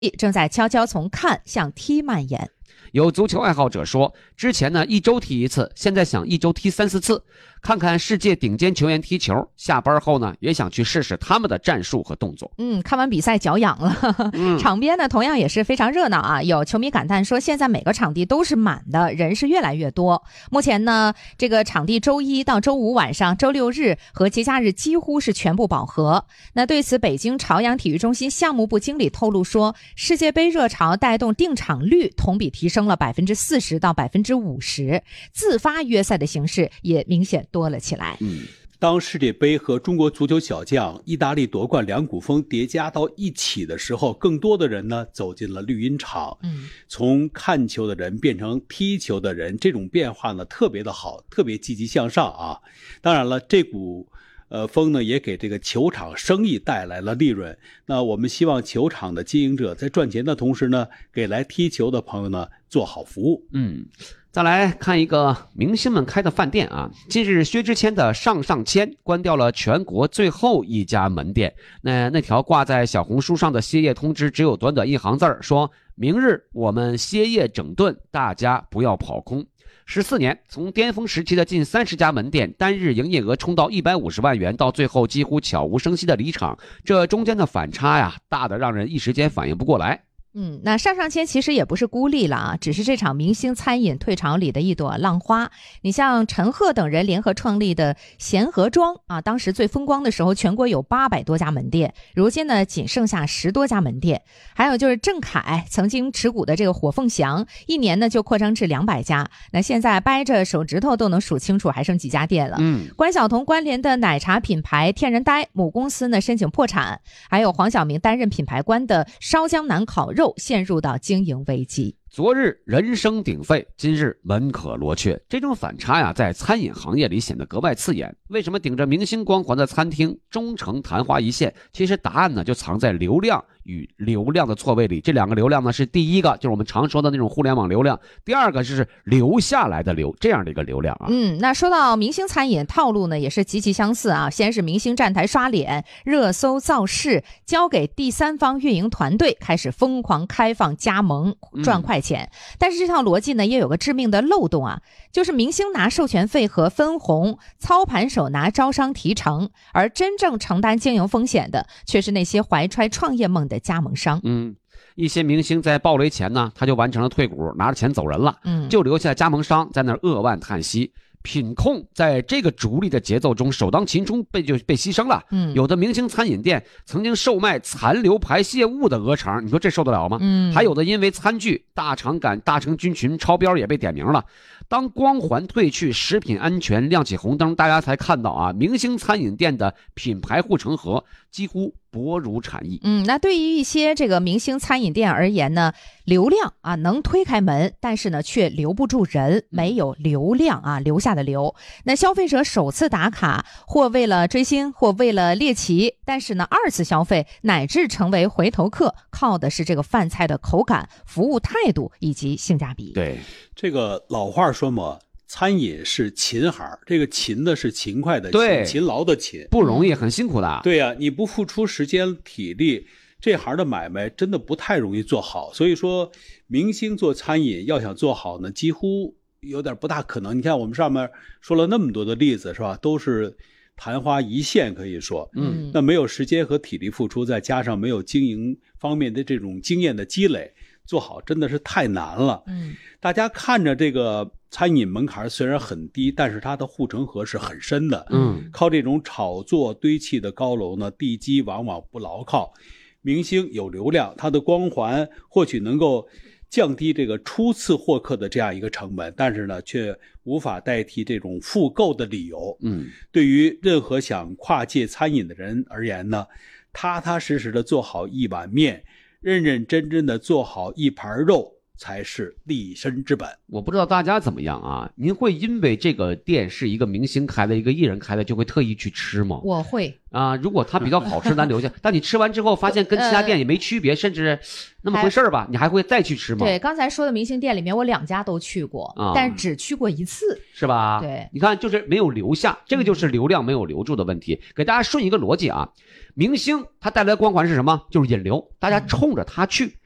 正在悄悄从看向踢蔓延。 有足球爱好者说，之前呢1周踢一次，现在想1周踢3、4次，看看世界顶尖球员踢球，下班后呢也想去试试他们的战术和动作。 看完比赛脚痒了。场边呢同样也是非常热闹啊，有球迷感叹说，现在每个场地都是满的，人是越来越多。目前呢这个场地周一到周五晚上、周六日和节假日几乎是全部饱和。那对此，北京朝阳体育中心项目部经理透露说，世界杯热潮带动订场率同比提升了40%到50%，自发约赛的形式也明显多了起来。 当世界杯和中国足球小将意大利夺冠两股风叠加到一起的时候，更多的人呢走进了绿茵场。从看球的人变成踢球的人，这种变化呢特别的好，特别积极向上啊。当然了，这股风呢也给这个球场生意带来了利润。那我们希望球场的经营者在赚钱的同时呢，给来踢球的朋友呢做好服务。 再来看一个明星们开的饭店啊。近日薛之谦的上签关掉了全国最后一家门店。那条挂在小红书上的歇业通知只有短短一行字，说明日我们歇业整顿，大家不要跑空。14年，从巅峰时期的近30家门店，单日营业额冲到150万元，到最后几乎悄无声息的离场，这中间的反差呀，大的让人一时间反应不过来。 那上签其实也不是孤立了啊，只是这场明星餐饮退潮里的一朵浪花。你像陈赫等人联合创立的贤合庄啊，当时最风光的时候，全国有800多家门店，如今呢仅剩下10多家门店。还有就是郑恺曾经持股的这个火凤祥，一年呢就扩张至200家，那现在掰着手指头都能数清楚还剩几家店了。关晓彤关联的奶茶品牌天然呆母公司呢申请破产，还有黄晓明担任品牌官的烧江南烤肉陷入到经营危机。 昨日人声鼎沸，今日门可罗雀，这种反差呀，在餐饮行业里显得格外刺眼。为什么顶着明星光环的餐厅终成昙花一现？其实答案呢，就藏在流量与流量的错位里。这两个流量呢，是第一个就是我们常说的那种互联网流量，第二个是留下来的这样的一个流量啊。 那说到明星餐饮套路呢，也是极其相似啊。先是明星站台刷脸、热搜造势，交给第三方运营团队，开始疯狂开放加盟赚快钱。但是这套逻辑呢，也有个致命的漏洞啊，就是明星拿授权费和分红，操盘手拿招商提成，而真正承担经营风险的却是那些怀揣创业梦的加盟商。 一些明星在暴雷前呢，他就完成了退股，拿着钱走人了，就留下加盟商在那儿扼腕叹息。品控在这个逐利的节奏中首当其冲被牺牲了。有的明星餐饮店曾经售卖残留排泄物的鹅肠，你说这受得了吗？还有的因为餐具大肠杆、大肠菌群超标也被点名了。当光环褪去，食品安全亮起红灯，大家才看到啊，明星餐饮店的品牌护城河几乎薄如蝉翼。 那对于一些这个明星餐饮店而言呢，流量啊能推开门，但是呢却留不住人，没有流量啊，留下的留。那消费者首次打卡，或为了追星，或为了猎奇，但是呢2次消费乃至成为回头客，靠的是这个饭菜的口感、服务态度以及性价比。 对，这个老话说嘛，餐饮是勤行，这个勤的是勤快的勤，勤劳的勤， 不容易，很辛苦的。 对呀，你不付出时间体力，这行的买卖真的不太容易做好。所以说明星做餐饮要想做好呢，几乎有点不大可能。你看我们上面说了那么多的例子，是吧，都是昙花一现，可以说那没有时间和体力付出，再加上没有经营方面的这种经验的积累，做好真的是太难了。大家看着这个餐饮门槛虽然很低，但是它的护城河是很深的。靠这种炒作堆砌的高楼呢，地基往往不牢靠。明星有流量，他的光环或许能够降低这个初次获客的这样一个成本，但是呢却无法代替这种复购的理由。对于任何想跨界餐饮的人而言呢，踏踏实实的做好一碗面，认认真真的做好一盘肉，才是立身之本。 我不知道大家怎么样啊？您会因为这个店是一个明星开的、一个艺人开的，就会特意去吃吗？ 我会啊，如果它比较好吃，咱留下。但你吃完之后发现跟其他店也没区别，甚至那么回事吧，你还会再去吃吗？ 对，刚才说的明星店里面，我2家都去过，但是只去过1次， 是吧？ 对， 你看，就是没有留下，这个就是流量没有留住的问题。给大家顺一个逻辑啊，明星他带来的光环是什么？就是引流，大家冲着他去。